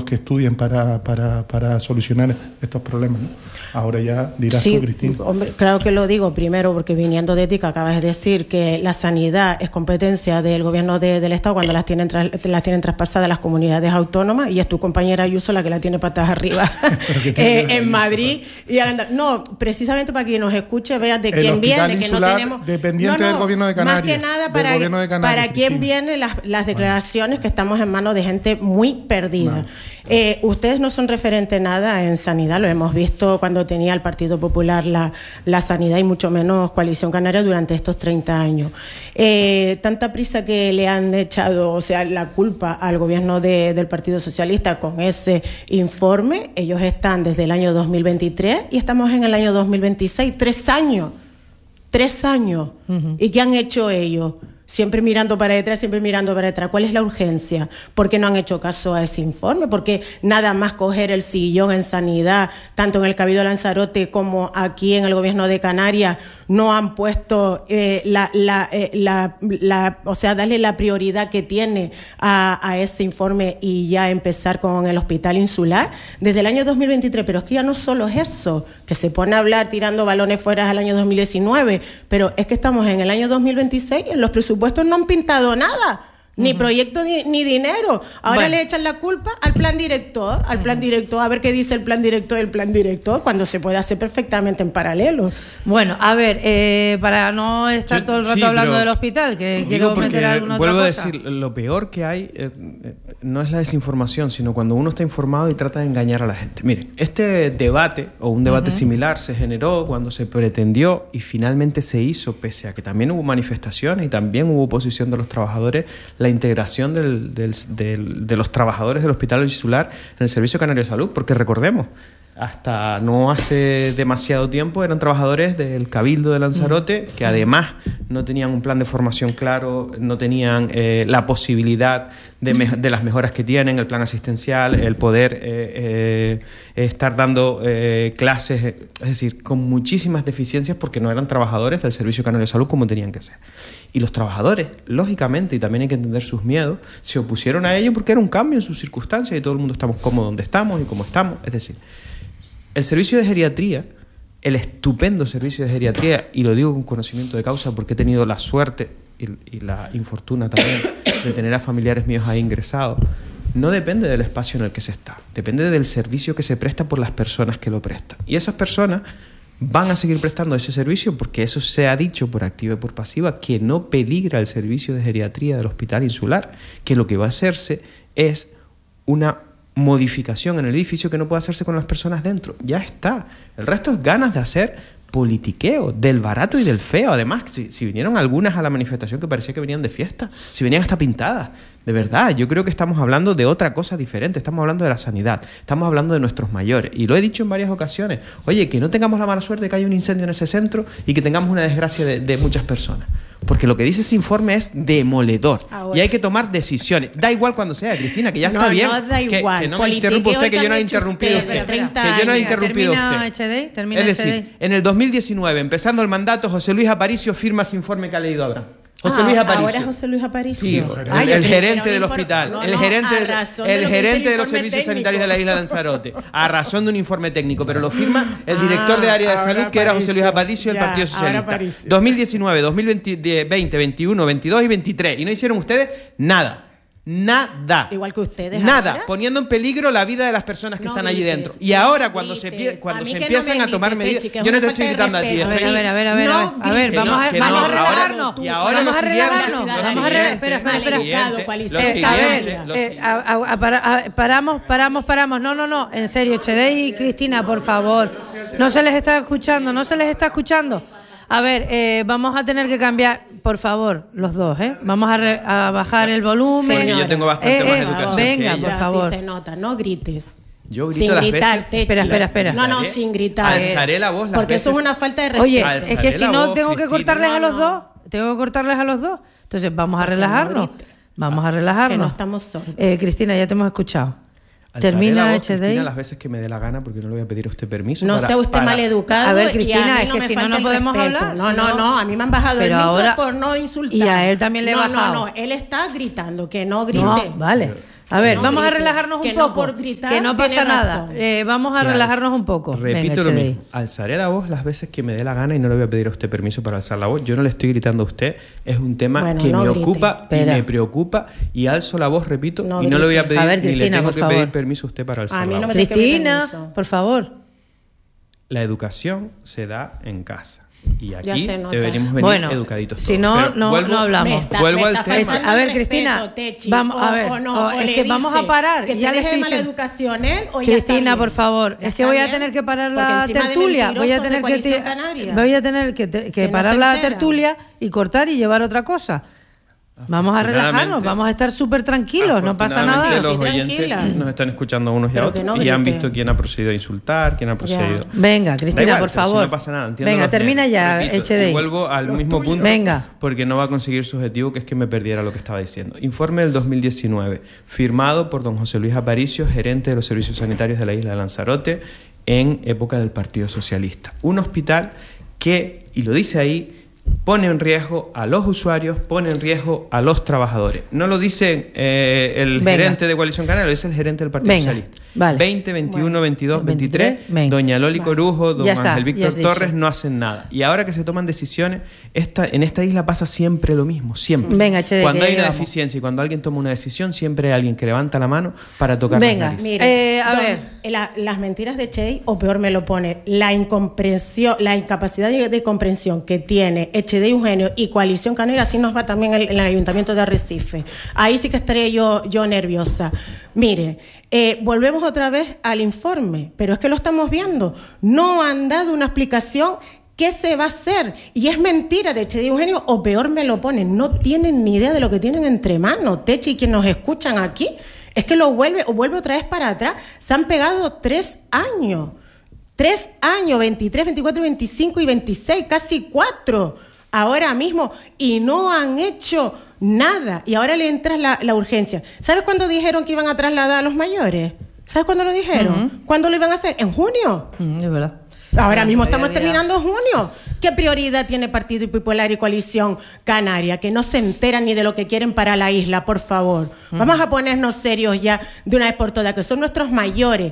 que estudien para solucionar estos problemas, ¿no? Ahora ya dirás tú, Cristina. Hombre, claro que lo digo primero porque viniendo de ti, que acabas de decir que la sanidad es competencia del gobierno del Estado cuando las tienen traspasadas las comunidades autónomas, y es tu compañera Ayuso la que la tiene patas arriba en Madrid. No, precisamente para que nos escuche, veas de quién viene, que no tenemos... Dependiente del gobierno de Canarias. Más que nada para quién vienen las declaraciones, que estamos en manos de gente muy perdida. Ustedes no son referente nada en sanidad, lo hemos visto cuando tenía el Partido Popular la sanidad, y mucho menos Coalición Canaria durante estos 30 años. Tanta prisa que le han echado, o sea, la culpa al gobierno del Partido Socialista con ese informe. Ellos están desde el año 2023 y estamos en el año 2026, 3 años. 3 años. Uh-huh. ¿Y qué han hecho ellos? Siempre mirando para detrás, siempre mirando para detrás. ¿Cuál es la urgencia? ¿Por qué no han hecho caso a ese informe? Porque nada más coger el sillón en sanidad, tanto en el Cabildo de Lanzarote como aquí en el gobierno de Canarias, no han puesto o sea, darle la prioridad que tiene a ese informe y ya empezar con el hospital insular desde el año 2023. Pero es que ya no solo es eso, que se pone a hablar tirando balones fuera al año 2019, pero es que estamos en el año 2026 y en los presupuestos no han pintado nada, ni proyecto ni dinero. Ahora le echan la culpa al plan director, a ver qué dice el plan director del plan director, cuando se puede hacer perfectamente en paralelo. Bueno, a ver, para no estar todo el rato hablando del hospital, que quiero meter alguna otra cosa. Vuelvo a decir, lo peor que hay no es la desinformación, sino cuando uno está informado y trata de engañar a la gente. Miren, este debate, o un debate similar, se generó cuando se pretendió y finalmente se hizo, pese a que también hubo manifestaciones y también hubo oposición de los trabajadores, la integración de los trabajadores del Hospital Insular en el Servicio Canario de Salud, porque recordemos, hasta no hace demasiado tiempo eran trabajadores del Cabildo de Lanzarote, que además no tenían un plan de formación claro, no tenían la posibilidad de las mejoras que tienen, el plan asistencial, el poder estar dando clases, es decir, con muchísimas deficiencias, porque no eran trabajadores del Servicio Canario de Salud como tenían que ser. Y los trabajadores, lógicamente, y también hay que entender sus miedos, se opusieron a ello porque era un cambio en sus circunstancias y todo el mundo estamos cómodos donde estamos y como estamos. Es decir, el servicio de geriatría, el estupendo servicio de geriatría, y lo digo con conocimiento de causa porque he tenido la suerte y la infortuna también de tener a familiares míos ahí ingresados, no depende del espacio en el que se está, depende del servicio que se presta por las personas que lo prestan. Y esas personas van a seguir prestando ese servicio porque eso se ha dicho por activa y por pasiva, que no peligra el servicio de geriatría del Hospital Insular, que lo que va a hacerse es una modificación en el edificio que no puede hacerse con las personas dentro. Ya está. El resto es ganas de hacer politiqueo, del barato y del feo. Además, si vinieron algunas a la manifestación que parecía que venían de fiesta, si venían hasta pintadas. De verdad, yo creo que estamos hablando de otra cosa diferente. Estamos hablando de la sanidad, estamos hablando de nuestros mayores. Y lo he dicho en varias ocasiones. Oye, que no tengamos la mala suerte de que haya un incendio en ese centro y que tengamos una desgracia de muchas personas. Porque lo que dice ese informe es demoledor. Y hay que tomar decisiones. Da igual cuando sea, Cristina, que ya está bien. No da igual. Que no me interrumpa usted, que yo no he interrumpido usted. Que yo no he interrumpido usted. Termina es decir, en el 2019, empezando el mandato, José Luis Aparicio firma ese informe que ha leído Abraham. José Luis Aparicio. Ahora José Luis Aparicio. Sí, el gerente del hospital, el gerente de los servicios sanitarios de la isla de Lanzarote, a razón de un informe técnico, pero lo firma el director de área de salud, que era José Luis Aparicio del Partido Socialista. 2019, 2020, 2021, 22 y 23. Y no hicieron ustedes nada. Nada. Igual que ustedes. Nada. Ahora. Poniendo en peligro la vida de las personas que están allí dentro. Y ahora, cuando se empiezan a tomar medidas. Yo no te estoy gritando a ti. A ver, vamos a relajarnos. Y ahora vamos a relajarnos. Paramos. No. En serio, Chede y Cristina, por favor. No se les está escuchando. A ver, vamos a tener que cambiar, por favor, los dos, ¿eh? Vamos a bajar el volumen. Porque yo tengo bastante más educación. Venga, que por ella. favor. Sí se nota, no grites. Yo grito sin las gritar, veces. Espera. No, sin gritar. Alzaré la voz las porque veces. Eso es una falta de respeto. Oye, Alzaré es que si la no voz, tengo que Cristina. cortarles a los dos. Entonces vamos a relajarnos. Que no estamos solos. Cristina, ya te hemos escuchado. Alzaré Termina la voz, HDI. Cristina, las veces que me dé la gana, porque no le voy a pedir a usted permiso. No sea usted maleducado. A ver, Cristina, es que si no podemos hablar. No, a mí me han bajado el micro por no insultar. Y a él también le he bajado. No, él está gritando, que no grite. No, vale. A ver, vamos a relajarnos un poco, que no pasa nada. Vamos a relajarnos un poco. Repito lo mismo, alzaré la voz las veces que me dé la gana y no le voy a pedir a usted permiso para alzar la voz. Yo no le estoy gritando a usted, es un tema que me ocupa y me preocupa y alzo la voz, repito, y no le voy a pedir, Cristina, ni le tengo que pedir permiso a usted para alzar la voz. Cristina, por favor. La educación se da en casa. Y aquí deberíamos venir educaditos todos. Si no, no hablamos. Vuelvo al tema. A ver, Cristina, vamos a ver. Es que vamos a parar. Que ya le estoy mala educación él o ya Cristina, por favor. Es que voy a tener que parar la tertulia. Voy a tener que parar la tertulia y cortar y llevar otra cosa. Vamos a relajarnos, vamos a estar súper tranquilos, no pasa nada. Los oyentes nos están escuchando unos y a otros y han visto quién ha procedido a insultar, quién ha procedido. Venga, Cristina, por favor. No pasa nada. Venga, termina ya, HDI. Vuelvo al mismo punto porque no va a conseguir su objetivo, que es que me perdiera lo que estaba diciendo. Informe del 2019, firmado por don José Luis Aparicio, gerente de los servicios sanitarios de la isla de Lanzarote, en época del Partido Socialista. Un hospital que, y lo dice ahí, pone en riesgo a los usuarios, pone en riesgo a los trabajadores. No lo dice el gerente de Coalición Canaria, lo dice el gerente del Partido Socialista. 20, 21, 22, 23, doña Loli Corujo, don Ángel Víctor Torres no hacen nada. Y ahora que se toman decisiones, en esta isla pasa siempre lo mismo, siempre. Cuando hay una deficiencia y cuando alguien toma una decisión, siempre hay alguien que levanta la mano para tocar la nariz. Mire, a ver, las mentiras de Chey, o peor me lo pone, la incomprensión, la incapacidad de comprensión que tiene HDI Eugenio y Coalición Canaria, así nos va también en el Ayuntamiento de Arrecife. Ahí sí que estaría yo nerviosa. Mire, volvemos otra vez al informe, pero es que lo estamos viendo. No han dado una explicación qué se va a hacer. Y es mentira de HDI Eugenio, o peor me lo ponen. No tienen ni idea de lo que tienen entre manos. Techi y quienes nos escuchan aquí, es que vuelve otra vez para atrás. Se han pegado 3 años. 3 años, 23, 24, 25 y 26, casi 4. Ahora mismo, y no han hecho nada, y ahora le entra la urgencia. ¿Sabes cuándo dijeron que iban a trasladar a los mayores? ¿Sabes cuándo lo dijeron? ¿Cuándo lo iban a hacer? ¿En junio? Es verdad. Ahora mismo estamos terminando junio. ¿Qué prioridad tiene Partido Popular y Coalición Canaria? Que no se enteran ni de lo que quieren para la isla, por favor. Vamos a ponernos serios ya de una vez por todas, que son nuestros mayores,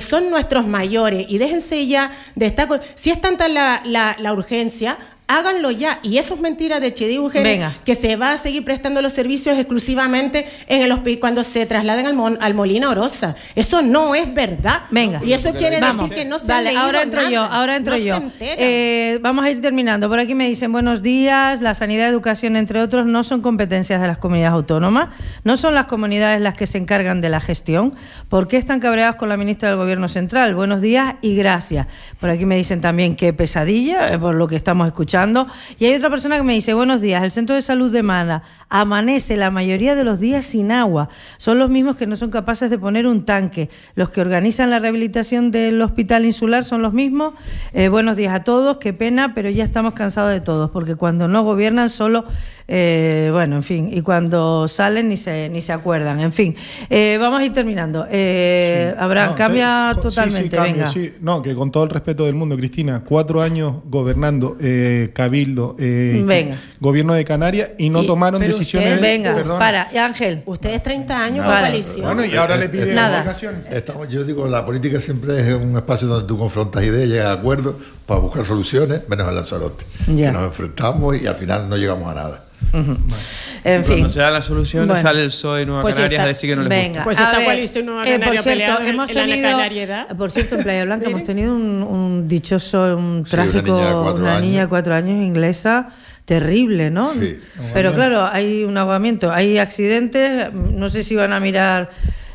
y déjense ya de estar... Si es tanta la urgencia, háganlo ya. Y eso es mentira de HDI Eugenio, que se va a seguir prestando los servicios exclusivamente en el hospital cuando se trasladen al Molino Orosa. Eso no es verdad. Y eso quiere decir que no se han leído ahora entro yo. Vamos a ir terminando. Por aquí me dicen, buenos días, la sanidad, educación, entre otros, no son competencias de las comunidades autónomas, no son las comunidades las que se encargan de la gestión. ¿Por qué están cabreados con la ministra del Gobierno Central? Buenos días y gracias. Por aquí me dicen también qué pesadilla, por lo que estamos escuchando. Y hay otra persona que me dice, buenos días, el Centro de Salud de Mana amanece la mayoría de los días sin agua. Son los mismos que no son capaces de poner un tanque. Los que organizan la rehabilitación del hospital insular son los mismos. Buenos días a todos, qué pena, pero ya estamos cansados de todos, porque cuando no gobiernan solo, en fin, y cuando salen ni se acuerdan. En fin, vamos a ir terminando. Abraham, cambia totalmente, venga. No, que con todo el respeto del mundo, Cristina, 4 años gobernando, Cabildo, Gobierno de Canarias, y no tomaron decisiones. Para, Ángel. Ustedes 30 años con coalición. Bueno, y ahora le piden vacaciones. Yo digo, la política siempre es un espacio donde tú confrontas ideas, llegas a acuerdos para buscar soluciones, menos en Lanzarote. Que nos enfrentamos y al final no llegamos a nada. En fin. Cuando se dan las soluciones, sale el PSOE y Nueva Canarias a decir que no les gusta. Pues esta coalición Nueva Canaria peleado hemos tenido, por cierto, en Playa Blanca hemos tenido un dichoso, un trágico, una niña de 4 años inglesa, terrible, ¿no? Sí. Pero claro, hay un ahogamiento, hay accidentes, no sé si van a mirar...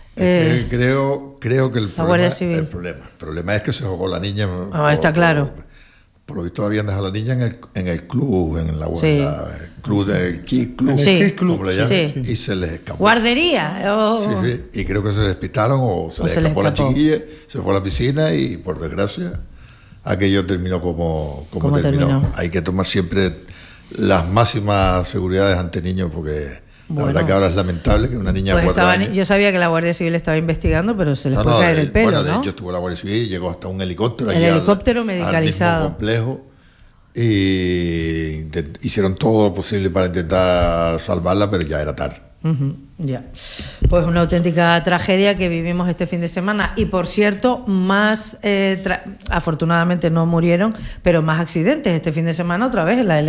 Creo que el problema es que se jugó la niña. Está claro. Por lo visto habían dejado a la niña en el club, en el club del Kick Club, como le llaman, y se les escapó. ¿Guardería? Sí, y creo que se despistaron o se les escapó la chiquilla, se fue a la piscina y por desgracia aquello terminó como terminó. Hay que tomar siempre las máximas seguridades ante niños porque... La verdad que ahora es lamentable que una niña de 4 años... Yo sabía que la Guardia Civil estaba investigando, pero se les puede caer el pelo, ¿no? De hecho estuvo la Guardia Civil, llegó hasta un helicóptero... El helicóptero medicalizado. Al mismo complejo, y hicieron todo lo posible para intentar salvarla, pero ya era tarde. Ya. Pues una auténtica tragedia que vivimos este fin de semana. Y por cierto, afortunadamente no murieron, pero más accidentes este fin de semana otra vez en la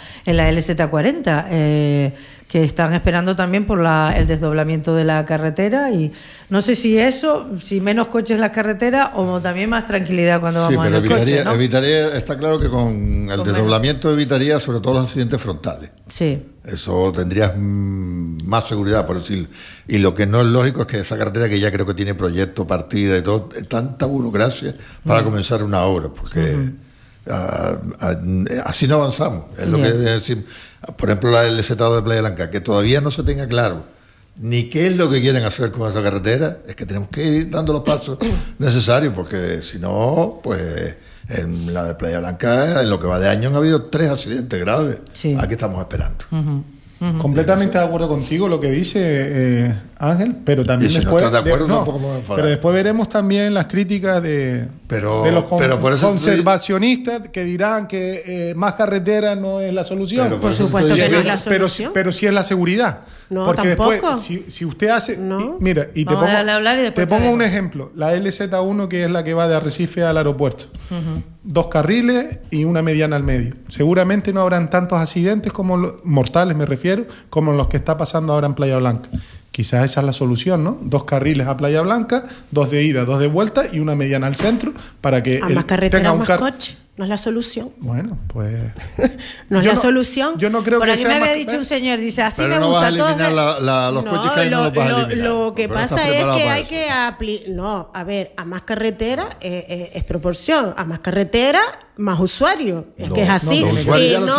LZ40, que están esperando también por el desdoblamiento de la carretera. Y no sé si menos coches en las carreteras o también más tranquilidad cuando vamos en el coche, ¿no? Evitaría, está claro que con el desdoblamiento evitaría sobre todo los accidentes frontales. Sí. Eso tendrías más seguridad, por decirlo. Y lo que no es lógico es que esa carretera, que ya creo que tiene proyecto, partida y todo, tanta burocracia para comenzar una obra, porque así no avanzamos. Es lo que decimos. Por ejemplo, la LZ2 de Playa Blanca, que todavía no se tenga claro ni qué es lo que quieren hacer con esa carretera, es que tenemos que ir dando los pasos necesarios, porque si no, pues en la de Playa Blanca, en lo que va de año, han habido 3 accidentes graves. Sí. Aquí estamos esperando. Completamente de acuerdo contigo lo que dice Ángel, pero también si después no estás de acuerdo, pero después veremos también las críticas de los conservacionistas que dirán que más carretera no es la solución. Por supuesto que no es la solución. Pero sí es la seguridad. No, porque tampoco. Después, si usted hace... No. Mira, y te pongo un ejemplo. La LZ1, que es la que va de Arrecife al aeropuerto. 2 carriles y una mediana al medio. Seguramente no habrán tantos accidentes mortales, me refiero, como los que está pasando ahora en Playa Blanca. Quizás esa es la solución, ¿no? 2 carriles a Playa Blanca, 2 de ida, 2 de vuelta y una mediana al centro para que más carretera, más coche. No es la solución. Bueno, pues... no es la solución. Yo no creo por que aquí sea me había dicho un señor, dice, así pero me no gusta. Vas a eliminar los coches que hay, no los vas a eliminar. Lo que pasa es que hay que aplicar... No, a ver, a más carretera es proporción. A más carretera, más usuarios. Es que es así. Los usuarios ya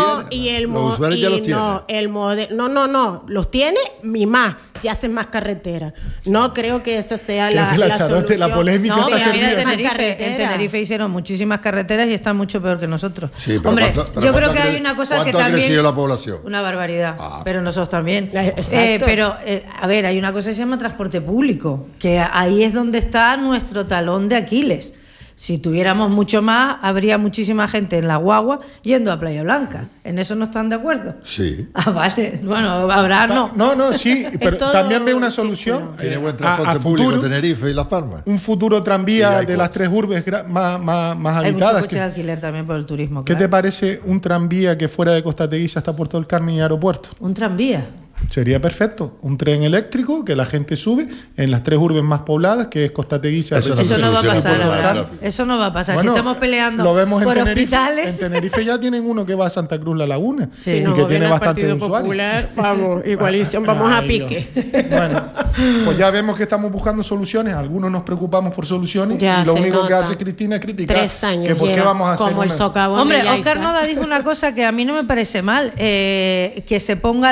los tiene mi más. Si hacen más carretera. No creo que esa sea la solución. La polémica en Tenerife hicieron muchísimas carreteras y están mucho peor que nosotros. Sí, hombre, yo creo que hay una cosa que también... ¿Cuánto ha crecido la población? Una barbaridad, pero nosotros también. Pero, a ver, hay una cosa que se llama transporte público, que ahí es donde está nuestro talón de Aquiles. Si tuviéramos mucho más, habría muchísima gente en la guagua yendo a Playa Blanca. ¿En eso no están de acuerdo? Sí. Vale. Bueno, habrá, no. No, sí, pero también ve una solución. Tiene buen transporte público Tenerife y Las Palmas. Un futuro tranvía de las 3 urbes más habitadas. Hay muchos coches de alquiler también por el turismo. ¿Qué te parece un tranvía que fuera de Costa Teguise hasta Puerto del Carmen y aeropuerto? ¿Un tranvía? Sería perfecto. Un tren eléctrico que la gente sube en las 3 urbes más pobladas, que es Costa Teguise. Eso no va a pasar, la verdad. Eso no va a pasar. Bueno, si estamos peleando lo vemos por en Tenerife, hospitales. En Tenerife ya tienen uno que va a Santa Cruz La Laguna y no, que tiene bastante usuarios. Popular, vamos, y coalición, vamos a pique. Bueno, pues ya vemos que estamos buscando soluciones. Algunos nos preocupamos por soluciones y lo único que hace Cristina es criticar 3 años que por qué vamos a hacer como el socavón. Hombre, Óscar Noda dijo una cosa que a mí no me parece mal, que se ponga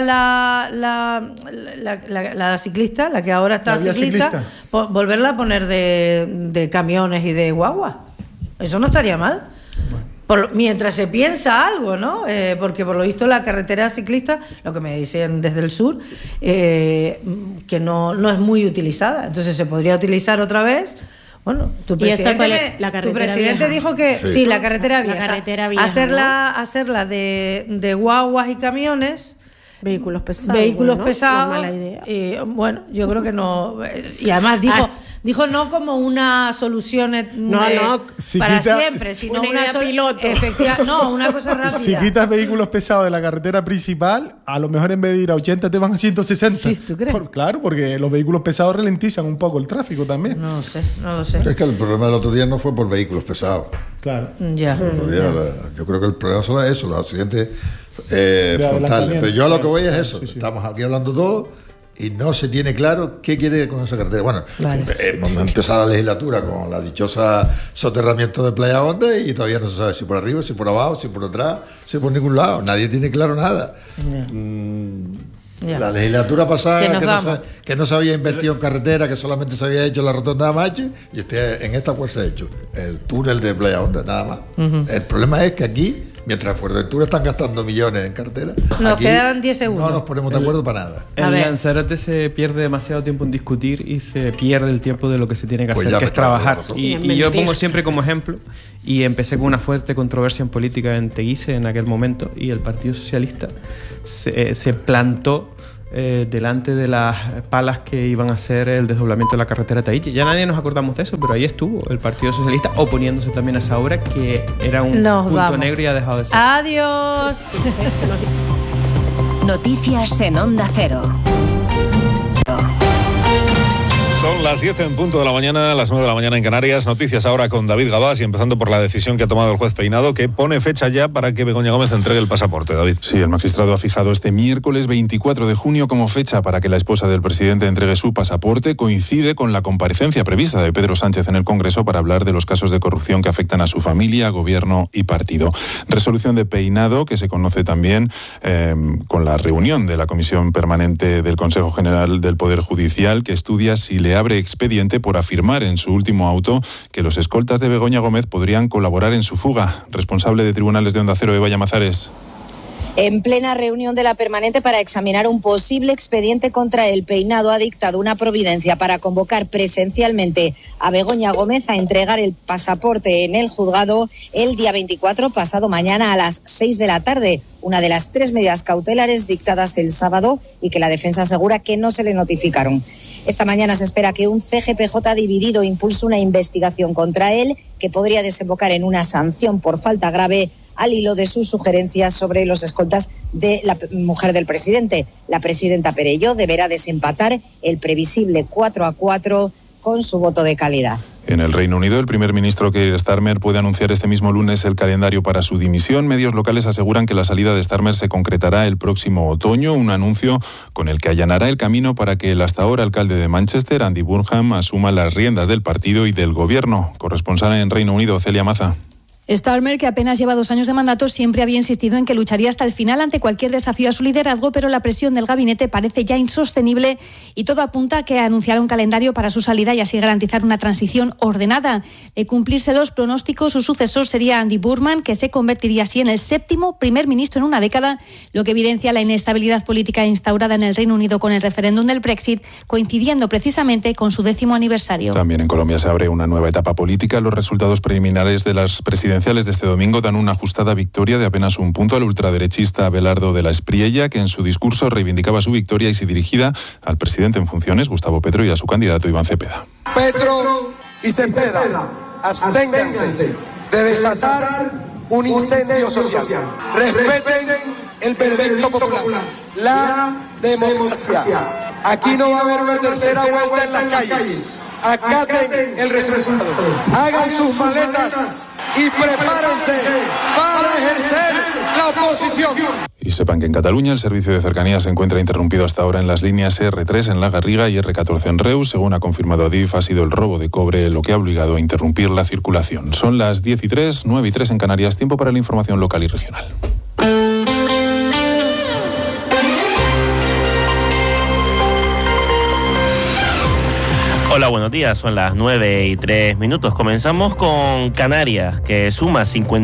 la ciclista, la que ahora está ciclista, volverla a poner de camiones y de guagua. Eso no estaría mal. Mientras se piensa algo, ¿no? Porque por lo visto la carretera ciclista, lo que me dicen desde el sur, que no es muy utilizada. Entonces se podría utilizar otra vez. Bueno, tu presidente dijo que sí, la carretera vieja. Hacerla de guaguas y camiones. Vehículos pesados. No mala idea. Bueno, yo creo que no. Y además dijo no como una solución para siempre, sino una piloto. Una cosa rápida. Si quitas vehículos pesados de la carretera principal, a lo mejor en vez de ir a 80 te van a 160. Sí, ¿tú crees? Claro, porque los vehículos pesados ralentizan un poco el tráfico también. No lo sé. Es que el problema del otro día no fue por vehículos pesados. Claro. Ya. Yo creo que el problema son eso, los accidentes frontales. Pero yo a lo que voy es eso. Sí. Estamos aquí hablando todo y no se tiene claro qué quiere con esa carretera. Bueno, hemos empezado la legislatura con la dichosa soterramiento de Playa Honda y todavía no se sabe si por arriba, si por abajo, si por atrás, si por ningún lado. Nadie tiene claro nada. La legislatura pasada que no se había invertido en carretera, que solamente se había hecho la rotonda de Amache, y en esta pues se ha hecho el túnel de Playa Honda, nada más. El problema es que aquí, mientras en Fuerteventura están gastando millones en carretera, nos quedan 10 segundos. No nos ponemos de acuerdo para nada. En Lanzarote se pierde demasiado tiempo en discutir y se pierde el tiempo de lo que se tiene que hacer, que es trabajar. Y yo pongo siempre como ejemplo, y empecé con una fuerte controversia en política en Teguise en aquel momento, y el Partido Socialista se plantó delante de las palas que iban a hacer el desdoblamiento de la carretera Tahiti. Ya nadie nos acordamos de eso, pero ahí estuvo el Partido Socialista oponiéndose también a esa obra, que era un punto negro y ha dejado de ser. ¡Adiós! Noticias en Onda Cero. Son las 10 en punto de la mañana, las 9 de la mañana en Canarias. Noticias ahora con David Gabás y empezando por la decisión que ha tomado el juez Peinado, que pone fecha ya para que Begoña Gómez entregue el pasaporte. David. Sí, el magistrado ha fijado este miércoles 24 de junio como fecha para que la esposa del presidente entregue su pasaporte. Coincide con la comparecencia prevista de Pedro Sánchez en el Congreso para hablar de los casos de corrupción que afectan a su familia, gobierno y partido. Resolución de Peinado que se conoce también con la reunión de la Comisión Permanente del Consejo General del Poder Judicial, que estudia si le abre expediente por afirmar en su último auto que los escoltas de Begoña Gómez podrían colaborar en su fuga. Responsable de Tribunales de Onda Cero, Eva Llamazares. En plena reunión de la permanente para examinar un posible expediente contra el Peinado, ha dictado una providencia para convocar presencialmente a Begoña Gómez a entregar el pasaporte en el juzgado el día 24, pasado mañana a las 6 de la tarde. Una de las 3 medidas cautelares dictadas el sábado y que la defensa asegura que no se le notificaron. Esta mañana se espera que un CGPJ dividido impulse una investigación contra él que podría desembocar en una sanción por falta grave al hilo de sus sugerencias sobre los escoltas de la mujer del presidente. La presidenta Perelló deberá desempatar el previsible 4-4 con su voto de calidad. En el Reino Unido, el primer ministro Keir Starmer puede anunciar este mismo lunes el calendario para su dimisión. Medios locales aseguran que la salida de Starmer se concretará el próximo otoño, un anuncio con el que allanará el camino para que el hasta ahora alcalde de Manchester, Andy Burnham, asuma las riendas del partido y del gobierno. Corresponsal en Reino Unido, Celia Maza. Starmer, que apenas lleva 2 años de mandato, siempre había insistido en que lucharía hasta el final ante cualquier desafío a su liderazgo, pero la presión del gabinete parece ya insostenible y todo apunta a que anunciará un calendario para su salida y así garantizar una transición ordenada. De cumplirse los pronósticos, su sucesor sería Andy Burnham, que se convertiría así en el 7º primer ministro en una década, lo que evidencia la inestabilidad política instaurada en el Reino Unido con el referéndum del Brexit, coincidiendo precisamente con su 10º aniversario. También en Colombia se abre una nueva etapa política. Los resultados preliminares de las presidenciales de este domingo dan una ajustada victoria de apenas 1 punto al ultraderechista Abelardo de la Espriella, que en su discurso reivindicaba su victoria y se dirigía al presidente en funciones, Gustavo Petro, y a su candidato Iván Cepeda. Petro y Cepeda, absténganse de desatar un incendio social. Respeten el veredicto popular, la democracia. Aquí no va a haber una tercera vuelta en las calles. Acaten el resultado. Hagan sus maletas y prepárense para ejercer la oposición. Y sepan que en Cataluña el servicio de cercanías se encuentra interrumpido hasta ahora en las líneas R3 en La Garriga y R14 en Reus. Según ha confirmado Adif, ha sido el robo de cobre lo que ha obligado a interrumpir la circulación. Son las 10:03, 9:03 en Canarias. Tiempo para la información local y regional. Hola, buenos días. Son las 9:03. Comenzamos con Canarias, que suma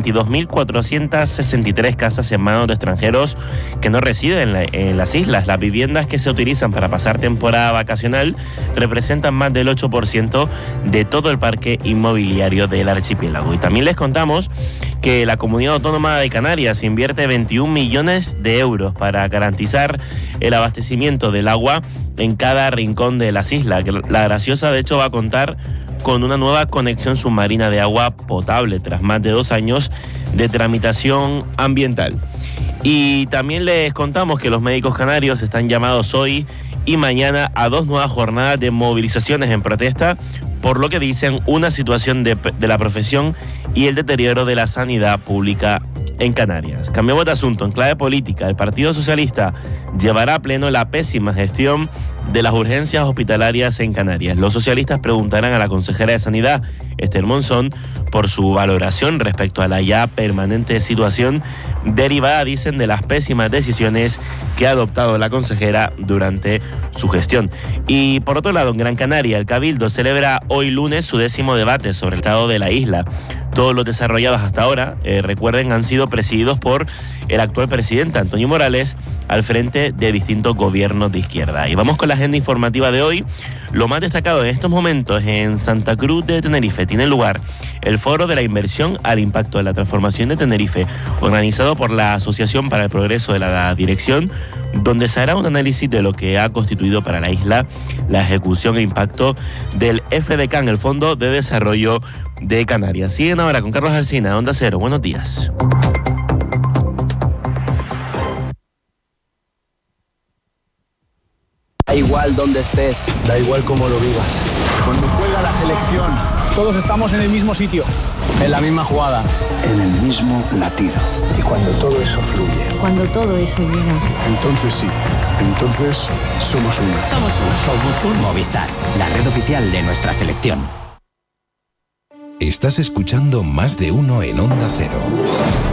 52.463 casas en manos de extranjeros que no residen en las islas. Las viviendas que se utilizan para pasar temporada vacacional representan más del 8% de todo el parque inmobiliario del archipiélago. Y también les contamos que la Comunidad Autónoma de Canarias invierte 21 millones de euros para garantizar el abastecimiento del agua en cada rincón de las islas. La Graciosa, de hecho, va a contar con una nueva conexión submarina de agua potable tras más de 2 años de tramitación ambiental. Y también les contamos que los médicos canarios están llamados hoy y mañana a 2 nuevas jornadas de movilizaciones en protesta por lo que dicen una situación de la profesión y el deterioro de la sanidad pública en Canarias. Cambiamos de asunto. En clave política, el Partido Socialista llevará a pleno la pésima gestión de las urgencias hospitalarias en Canarias. Los socialistas preguntarán a la consejera de Sanidad, Esther Monzón, por su valoración respecto a la ya permanente situación derivada, dicen, de las pésimas decisiones que ha adoptado la consejera durante su gestión. Y por otro lado, en Gran Canaria, el Cabildo celebra hoy lunes su 10º debate sobre el estado de la isla. Todos los desarrollados hasta ahora, recuerden, han sido presididos por el actual presidente Antonio Morales al frente de distintos gobiernos de izquierda. Y vamos con la agenda informativa de hoy. Lo más destacado en estos momentos en Santa Cruz de Tenerife tiene lugar el Foro de la Inversión al Impacto de la Transformación de Tenerife, organizado por la Asociación para el Progreso de la Dirección, donde se hará un análisis de lo que ha constituido para la isla la ejecución e impacto del FDCAN, el Fondo de Desarrollo de Canarias. Siguen ahora con Carlos Alsina, Onda Cero. Buenos días. Da igual dónde estés, da igual cómo lo vivas. Cuando juega la selección, todos estamos en el mismo sitio, en la misma jugada, en el mismo latido. Y cuando todo eso fluye, cuando todo eso llega, entonces sí, entonces somos uno. Somos uno. Somos un Movistar, la red oficial de nuestra selección. Estás escuchando Más de Uno en Onda Cero.